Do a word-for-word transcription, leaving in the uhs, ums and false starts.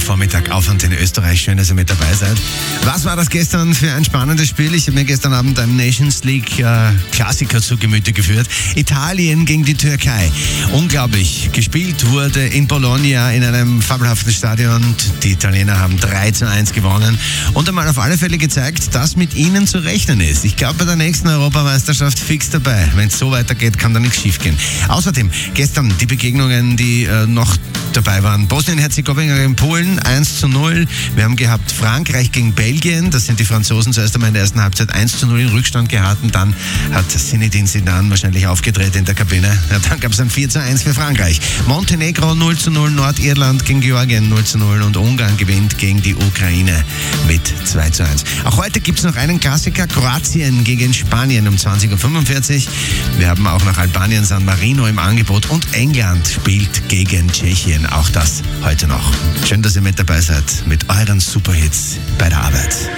Vormittag Aufwand in Österreich. Schön, dass ihr mit dabei seid. Was war das gestern für ein spannendes Spiel? Ich habe mir gestern Abend einen Nations League äh, Klassiker zu Gemüte geführt. Italien gegen die Türkei. Unglaublich. Gespielt wurde in Bologna in einem fabelhaften Stadion. Die Italiener haben drei zu eins gewonnen und einmal auf alle Fälle gezeigt, dass mit ihnen zu rechnen ist. Ich glaube, bei der nächsten Europameisterschaft fix dabei. Wenn es so weitergeht, kann da nichts schief gehen. Außerdem gestern die Begegnungen, die äh, noch dabei waren. Bosnien-Herzegowina gegen Polen eins zu null. Wir haben gehabt Frankreich gegen Belgien. Das sind die Franzosen zuerst einmal in der ersten Halbzeit eins zu null in Rückstand geraten. Dann hat Zinedine Zidane wahrscheinlich aufgedreht in der Kabine. Ja, dann gab es ein vier zu eins für Frankreich. Montenegro null zu null, Nordirland gegen Georgien null zu null und Ungarn gewinnt gegen die Ukraine mit zwei zu eins. Auch heute gibt es noch einen Klassiker. Kroatien gegen Spanien um zwanzig Uhr fünfundvierzig. Wir haben auch noch Albanien San Marino im Angebot und England spielt gegen Tschechien. Auch das heute noch. Schön, dass ihr mit dabei seid mit euren Superhits bei der Arbeit.